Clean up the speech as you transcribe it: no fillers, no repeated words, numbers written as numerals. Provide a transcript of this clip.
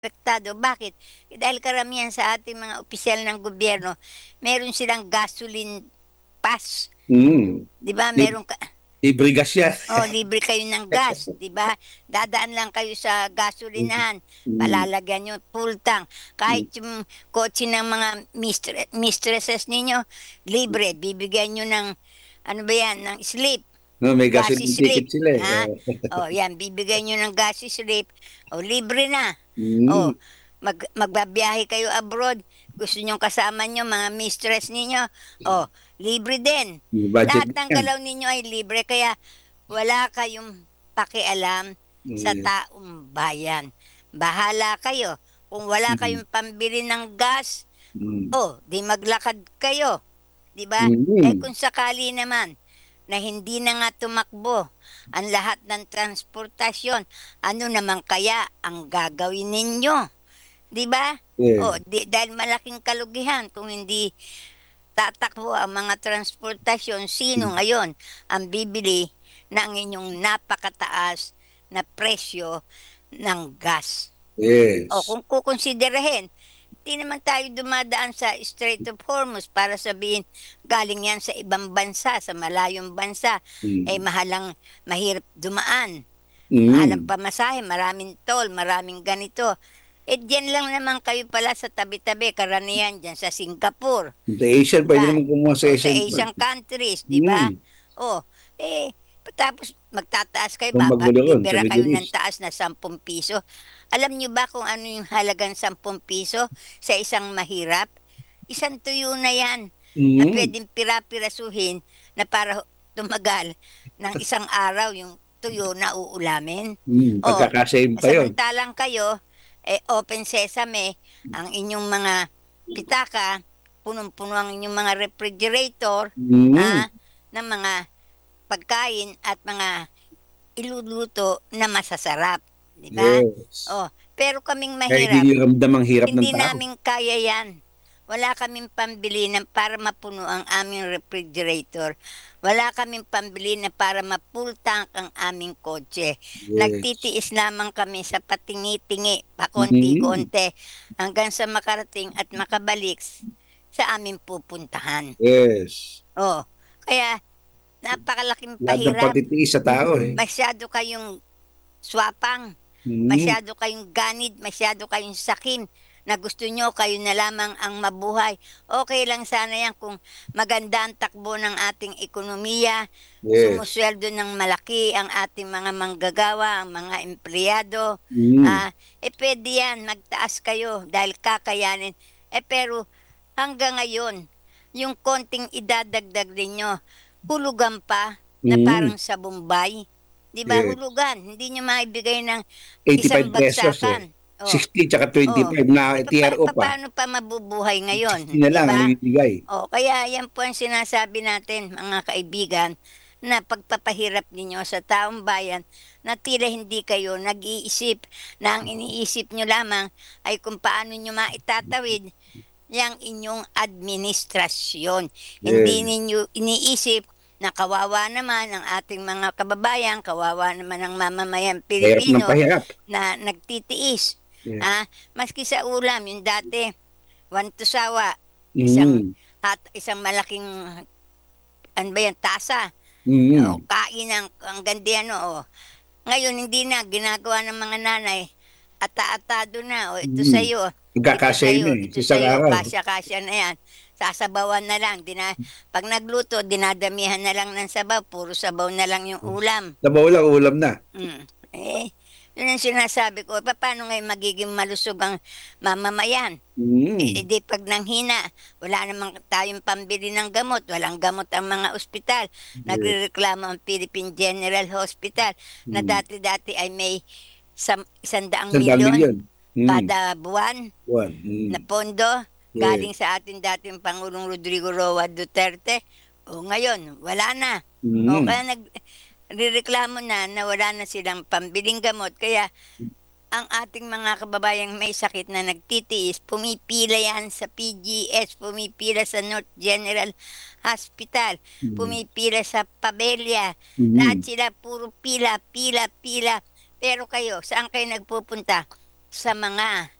apektado. Bakit? Dahil karamihan sa ating mga opisyal ng gobyerno, meron silang gasoline pass. Mm. 'Di ba? Lib Meron ka, libre gas yan. oh, libre kayo ng gas, 'di ba? Dadaan lang kayo sa Mm. gasolinahan, Mm. palalagyan nyo full tank. Mm. Kahit yung kotse ng mga mistresses ninyo, libre. Bibigyan nyo ng, ano ba yan, ng slip. No, may Gassy gasoline ticket slip, sila eh. ha? Oh, yan, bibigay nyo ng gassy slip. O, libre na. Mm. O, magbabiyahe kayo abroad. Gusto nyong kasama nyo, mga mistress ninyo. O, libre din. May budget Lahat na ng yan. galaw ninyo ay libre. Kaya, wala kayong pakialam sa Mm. taong bayan. Bahala kayo. Kung wala Mm. kayong pambili ng gas, Mm. oh, di maglakad kayo. Di ba? Eh Mm. kung sakali naman na hindi na nga tumakbo ang lahat ng transportasyon, ano naman kaya ang gagawin ninyo? 'Di ba? Yeah. O, dahil malaking kalugihan kung hindi tatakbo ang mga transportasyon, sino ngayon ang bibili ng inyong napakataas na presyo ng gas? O Yes. kung kukonsiderahin, di naman tayo dumadaan sa Strait of Hormuz para sabihin galing yan sa ibang bansa, sa malayong bansa, eh Mm. mahirap dumaan. Mahalang Mm. pamasahe, maraming toll, maraming ganito. Eh diyan lang naman kayo pala sa tabi-tabi, karamihan diyan sa Singapore. Sa Asian, 'Di pwede ba? naman kumuha sa O sa Asian. Asian countries, 'di ba? Mm. O, eh, tapos magtataas kayo, Kung magbulo ron sa bibira kayo Middle ng East. taas na 10 piso. Alam niyo ba kung ano yung halagang 10 piso sa isang mahirap? Isang tuyo na yan na Mm. pwedeng pira-pirasuhin na para tumagal ng isang araw yung tuyo na uulamin. Mm. O, Pagkakasave pa yun. samantalang kayo, open sesame, ang inyong mga pitaka, punong-puno ang inyong mga refrigerator, Mm. ah, ng mga pagkain at mga iluluto na masasarap, 'di ba? Yes. Oh, pero kaming Kaya hindi mahirap, niyo ramdam ang hirap ng hindi tao. namin kaya 'yan. Wala kaming pambili na para mapuno ang aming refrigerator. Wala kaming pambili na para ma-full tank ang aming kotse. Yes. Nagtitiis lamang kami sa patingi-tingi, Mm. pakonti-konti, hanggang sa makarating at makabalik sa aming pupuntahan. Yes. Oh, kaya napakalaking Lahat ng pahirap. pagtitiis sa tao eh. Masyado kayong swapang, Mm. masyado kayong ganid, masyado kayong sakim na gusto nyo kayo na lamang ang mabuhay. Okay lang sana yan kung maganda ang takbo ng ating ekonomiya, Yes. sumusweldo ng malaki ang ating mga manggagawa, ang mga empleyado. Mm. Pwede yan, magtaas kayo dahil kakayanin. Pero hanggang ngayon, yung konting idadagdag ninyo, hulugan pa na Mm. parang sa Bombay. 'Di ba, Yes. hulugan, hindi niyo maibigay ng isang 85 pesos eh. bagsakan. Oh, 60 tsaka oh. 25 na TRO pa. Papaano pa mabubuhay 60 ngayon, na 'di lang ang ba? ibibigay. Kaya yan po ang sinasabi natin, mga kaibigan, na pagpapahirap ninyo sa taong bayan na tila hindi kayo nag-iisip, na ang iniisip nyo lamang ay kung paano nyo maitatawid yang inyong administrasyon. Hindi Yes. ninyo iniisip na kawawa naman ang ating mga kababayan, kawawa naman ang mamamayan Pahirap ng Pilipino pahirap. na nagtitiis. Yes. Maski sa ulam, yung dati, one to sawa, isang Mm. isang malaking, ano ba yan, tasa. O, Mm. kain ang gandi ano, o. Ngayon, hindi na, ginagawa ng mga nanay, ata-atado na, o ito Mm. sa'yo, Magkakasya na eh, ito sa isang sa'yo, araw. kasya-kasya na yan. Sasabawan na lang, pag nagluto, dinadamihan na lang ng sabaw, puro sabaw na lang yung ulam. Sabaw lang, ulam na. Mm. Yun ang sinasabi ko, paano ngayon magiging malusog ang mamamayan? Mm. Di pag nanghina, wala namang tayong pambili ng gamot, walang gamot ang mga ospital. Yes. Nagrereklamo ang Philippine General Hospital na Mm. dati-dati ay may 100 100 milyon milyon. Mm. kada buwan Buwan. na Mm. pondo Yes. galing sa ating dating Pangulong Rodrigo Roa Duterte. O ngayon, wala na. O Mm. kaya nagrereklamo na wala na silang pambiling gamot. Kaya ang ating mga kababayang may sakit na nagtitiis, pumipila yan sa PGS, pumipila sa North General Hospital, Mm. pumipila sa Pabelia. Lahat Mm. sila puro pila, pila, pila. Pero kayo, saan kayo nagpupunta? sa mga